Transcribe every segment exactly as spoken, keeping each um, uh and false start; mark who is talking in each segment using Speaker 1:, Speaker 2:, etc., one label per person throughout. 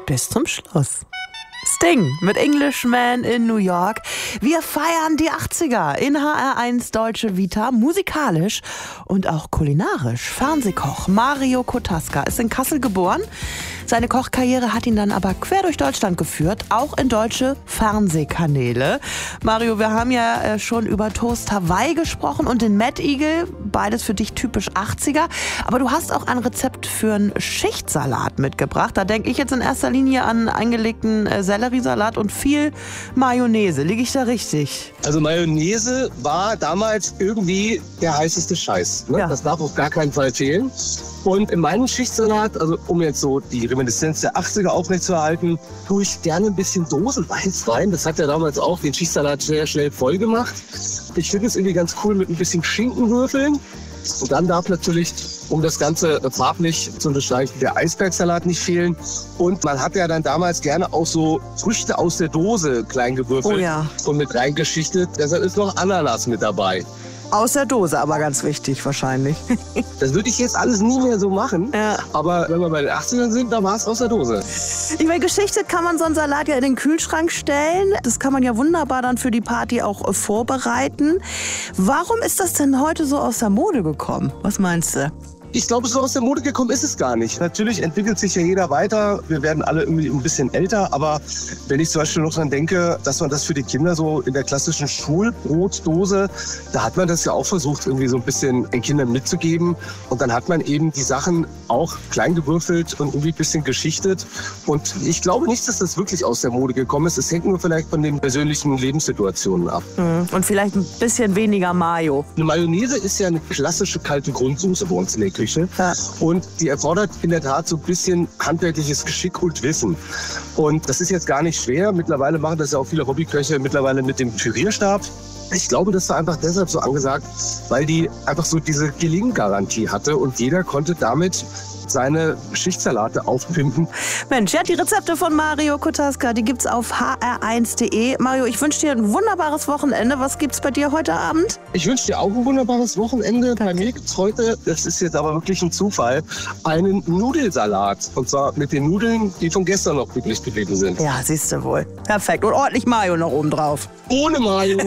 Speaker 1: bis zum Schluss. Sting mit Englishman in New York. Wir feiern die achtziger in H R eins Deutsche Vita, musikalisch und auch kulinarisch. Fernsehkoch Mario Kotaska ist in Kassel geboren. Seine Kochkarriere hat ihn dann aber quer durch Deutschland geführt, auch in deutsche Fernsehkanäle. Mario, wir haben ja schon über Toast Hawaii gesprochen und den Mad Eagle, beides für dich typisch achtziger. Aber du hast auch ein Rezept für einen Schichtsalat mitgebracht. Da denke ich jetzt in erster Linie an eingelegten Selleriesalat und viel Mayonnaise. Liege ich da richtig?
Speaker 2: Also Mayonnaise war damals irgendwie der heißeste Scheiß. Ne? Ja. Das darf auf gar keinen Fall fehlen. Und in meinem Schichtsalat, also um jetzt so die Reminiszenz der achtziger aufrechtzuerhalten, tue ich gerne ein bisschen Dosenweiß rein. Das hat ja damals auch den Schichtsalat sehr schnell voll gemacht. Ich finde es irgendwie ganz cool mit ein bisschen Schinkenwürfeln. Und dann darf natürlich, um das Ganze farblich zu unterstreichen, der Eisbergsalat nicht fehlen. Und man hat ja dann damals gerne auch so Früchte aus der Dose klein gewürfelt.
Speaker 1: Oh ja.
Speaker 2: Und mit reingeschichtet. Deshalb ist noch Ananas mit dabei.
Speaker 1: Aus der Dose, aber ganz wichtig wahrscheinlich.
Speaker 2: Das würde ich jetzt alles nie mehr so machen.
Speaker 1: Ja.
Speaker 2: Aber wenn wir bei den achtzigern sind, da war es aus der Dose.
Speaker 1: Ich meine, geschichtet kann man so einen Salat ja in den Kühlschrank stellen. Das kann man ja wunderbar dann für die Party auch vorbereiten. Warum ist das denn heute so aus der Mode gekommen? Was meinst du?
Speaker 2: Ich glaube, so aus der Mode gekommen ist es gar nicht. Natürlich entwickelt sich ja jeder weiter. Wir werden alle irgendwie ein bisschen älter. Aber wenn ich zum Beispiel noch dran denke, dass man das für die Kinder so in der klassischen Schulbrotdose, da hat man das ja auch versucht, irgendwie so ein bisschen den Kindern mitzugeben. Und dann hat man eben die Sachen auch klein gewürfelt und irgendwie ein bisschen geschichtet. Und ich glaube nicht, dass das wirklich aus der Mode gekommen ist. Es hängt nur vielleicht von den persönlichen Lebenssituationen ab.
Speaker 1: Und vielleicht ein bisschen weniger Mayo.
Speaker 2: Eine Mayonnaise ist ja eine klassische kalte Grundsoße bei uns in der Küche. Ja. Und die erfordert in der Tat so ein bisschen handwerkliches Geschick und Wissen. Und das ist jetzt gar nicht schwer. Mittlerweile machen das ja auch viele Hobbyköche mittlerweile mit dem Pürierstab. Ich glaube, das war einfach deshalb so angesagt, weil die einfach so diese Gelinggarantie hatte und jeder konnte damit seine Schichtsalate aufpimpen.
Speaker 1: Mensch, ja, die Rezepte von Mario Kotaska, die gibt's auf h r eins punkt de. Mario, ich wünsche dir ein wunderbares Wochenende. Was gibt's bei dir heute Abend?
Speaker 2: Ich wünsche dir auch ein wunderbares Wochenende. Bei mir gibt's heute, das ist jetzt aber wirklich ein Zufall, einen Nudelsalat. Und zwar mit den Nudeln, die von gestern noch übrig geblieben sind.
Speaker 1: Ja, siehst du wohl. Perfekt. Und ordentlich Mayo noch oben drauf.
Speaker 2: Ohne Mayo.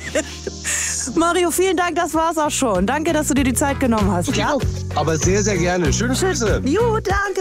Speaker 1: Mario, vielen Dank, das war's auch schon. Danke, dass du dir die Zeit genommen hast.
Speaker 2: Ja, aber sehr, sehr gerne. Schöne Grüße.
Speaker 1: Jo, danke.